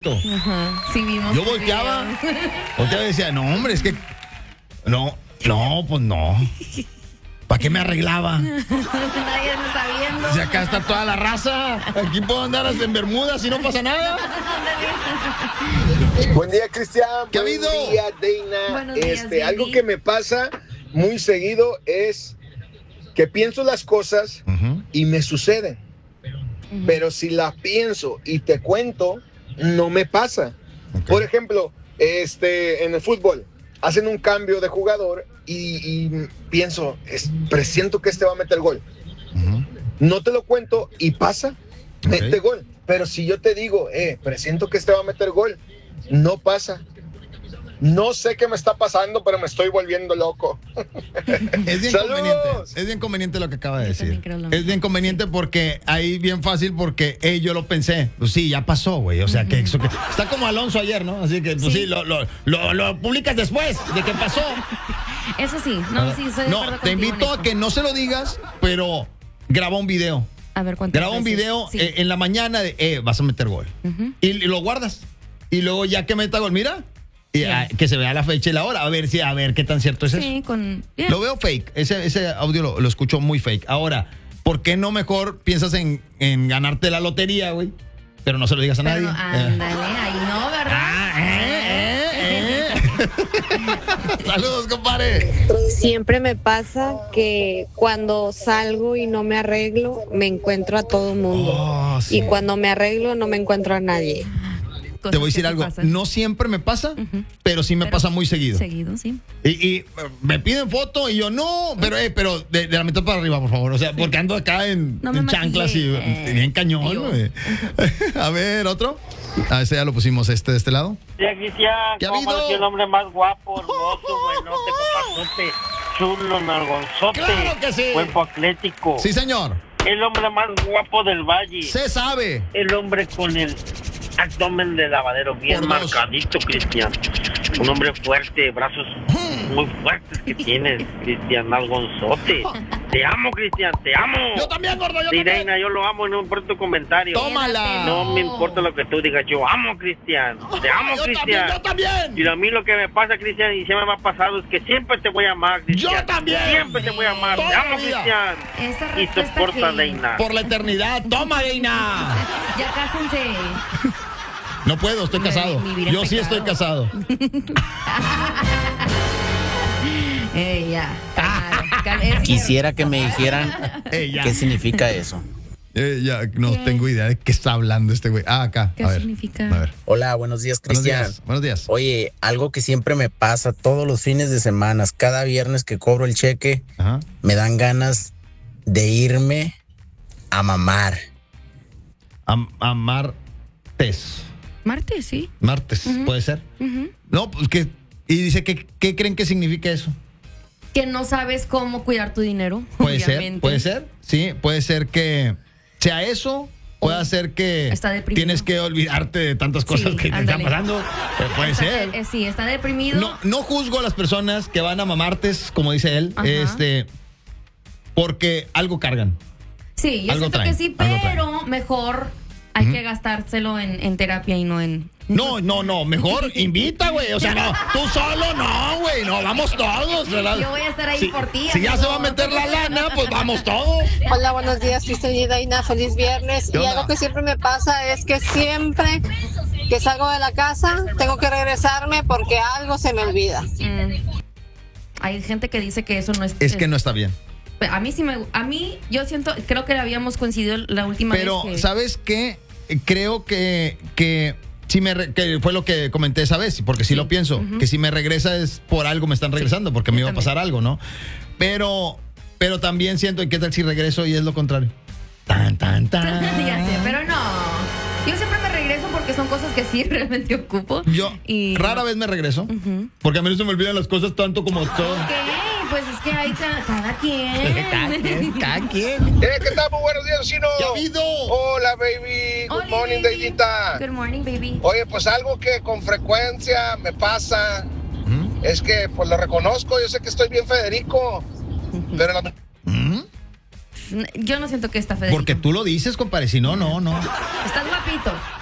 Exacto. Ajá, sí vimos. Yo volteaba y decía, no, hombre, es que... No, pues no. ¿Para qué me arreglaba? Nadie me está viendo. Si acá está toda la raza. Aquí puedo andar hasta en bermudas y no pasa nada. Buen día, Cristian. ¿Qué ha habido? Buen día, Deina. Buenos días, Algo baby. que me pasa muy seguido es que pienso las cosas y me suceden. Pero si las pienso y te cuento, no me pasa. Okay. Por ejemplo, en el fútbol hacen un cambio de jugador y pienso, presiento que va a meter gol. No te lo cuento y pasa, mete gol. Pero si yo te digo, presiento que va a meter gol, no pasa. No sé qué me está pasando, pero me estoy volviendo loco. Es bien conveniente. Es bien conveniente lo que acaba de decir. Es bien conveniente porque ahí bien fácil porque yo lo pensé. Pues sí, ya pasó, güey. O sea, que está como Alonso ayer, ¿no? Así que pues sí, lo publicas después de que pasó. Eso sí, no, sí, estoy de acuerdo te contigo invito en a que no se lo digas, pero graba un video. A ver cuántas Graba un veces. video Sí. en la mañana de, vas a meter gol. Y lo guardas. Y luego ya que meta gol, mira. Y, que se vea la fecha y la hora. A ver qué tan cierto es eso. Sí, Lo veo fake. Ese audio lo escucho muy fake. Ahora, ¿por qué no mejor piensas en ganarte la lotería, güey? Pero no se lo digas a nadie. Ándale, ahí no, ¿verdad? Saludos, compadre. Siempre me pasa que cuando salgo y no me arreglo, me encuentro a todo mundo. Oh, sí. Y cuando me arreglo, no me encuentro a nadie. Te voy a decir algo. No siempre me pasa, pero sí me pasa muy seguido. Seguido, sí. Y me piden foto y yo, no, pero de la mitad para arriba, por favor. O sea, porque ando acá en chanclas y bien cañón, güey. A ver, otro. Ese ya lo pusimos de este lado. Sí, Cristian, ¿cómo amaneció el hombre más guapo, hermoso, buenote, papazote, chulo, nalgonzote? ¡Claro que sí! Cuerpo atlético. Sí, señor. El hombre más guapo del valle. Se sabe. El hombre con el abdomen de lavadero bien marcadito, Cristian. Un hombre fuerte, brazos muy fuertes que tienes, Cristian, nalgonzote. Te amo, Cristian, te amo. Yo también, gordo, yo Reina, yo lo amo y no importa tu comentario. Tómala. No me importa lo que tú digas, yo amo, Cristian. Te amo, Cristian. Yo también. Y a mí lo que me pasa, Cristian, y siempre me ha pasado, es que siempre te voy a amar, Cristian. Yo también. Siempre te voy a amar. Te amo, Cristian. Esa Y soporta, Reina. Por la eternidad. Toma, Reina. Ya cásense. No puedo, estoy casado. Yo sí estoy casado. Ya. Quisiera que me dijeran qué significa eso. Ya no tengo idea de qué está hablando este güey. Acá. ¿Qué significa? A ver. Hola, buenos días, Cristian. Buenos días. Oye, algo que siempre me pasa todos los fines de semana, cada viernes que cobro el cheque, me dan ganas de irme a mamar. A martes. Martes, sí. Martes, ¿puede ser? No, pues que... Y dice, ¿qué creen que significa eso? Que no sabes cómo cuidar tu dinero. Puede obviamente. ser, sí, puede ser que sea eso, puede ser que tienes que olvidarte de tantas cosas que te están pasando, puede ser. Sí, está deprimido. No juzgo a las personas que van a mamartes, como dice él, porque algo cargan. Sí, yo siento que sí, pero mejor hay que gastárselo en terapia y no en... No, mejor invita, güey. O sea, no, tú solo no, güey. No, vamos todos, ¿verdad? Yo voy a estar ahí por ti. Si ya se va a meter la lana, pues vamos todos. Hola, buenos días, Cristian y Daina. Feliz viernes. Y algo que siempre me pasa es que siempre que salgo de la casa tengo que regresarme porque algo se me olvida. Hay gente que dice que eso no es... Es que no está bien. A mí sí yo siento, creo que habíamos coincidido la última vez. Pero, ¿sabes qué? Creo que sí que fue lo que comenté esa vez, porque sí lo pienso, que si me regresa es por algo me están regresando, porque me iba a pasar algo, ¿no? Pero también siento, ¿y qué tal si regreso y es lo contrario? Tan. Ya sé, pero no. Yo siempre me regreso porque son cosas que sí realmente ocupo. Yo rara vez me regreso, porque a mí no se me olvidan las cosas tanto como todo. Pues es que hay cada quien. Cada quien. ¿Qué tal? Muy buenos días, Chino. ¿Qué ha habido? Hola, baby. Good morning, Deidita. Good morning, baby. Oye, pues algo que con frecuencia me pasa es que, pues lo reconozco, yo sé que estoy bien Federico, pero Yo no siento que está Federico. Porque tú lo dices, compadre, si no. Estás guapito.